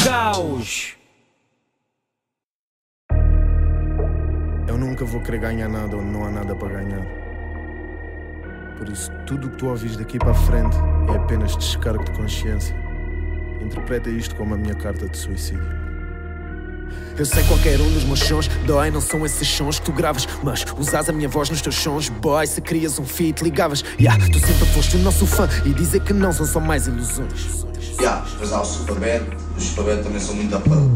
caos. Eu nunca vou querer ganhar nada onde não há nada para ganhar. Por isso, tudo o que tu ouvis daqui para a frente é apenas descargo de consciência. Interpreta isto como a minha carta de suicídio. Eu sei qualquer um dos meus sons dói, não são esses sons que tu gravas, mas usas a minha voz nos teus sons, boy. Se querias um feat, ligavas. Tu sempre foste o nosso fã e dizer que não são só mais ilusões. Depois há o Superbad, os Superbad também são muito a pão.